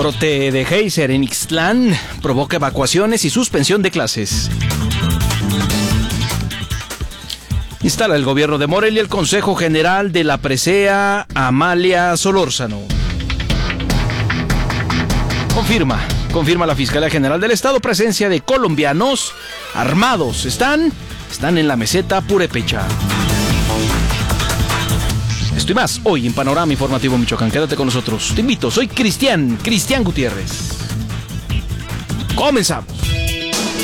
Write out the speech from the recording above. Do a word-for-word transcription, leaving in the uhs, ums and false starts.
Brote de Geyser en Ixtlán provoca evacuaciones y suspensión de clases. Instala el gobierno de Morelia el Consejo General de la Presea Amalia Solórzano. Confirma, confirma la Fiscalía General del Estado presencia de colombianos armados. Están, están en la meseta Purépecha. Esto y más hoy en Panorama Informativo Michoacán. Quédate con nosotros. Te invito, soy Cristian, Cristian Gutiérrez. Comenzamos.